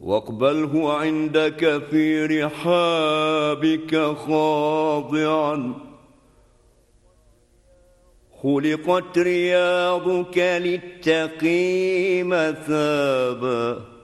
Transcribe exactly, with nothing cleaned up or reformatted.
واقبله عندك في رحابك خاضعا. خلقت رياضك للتقي مثابا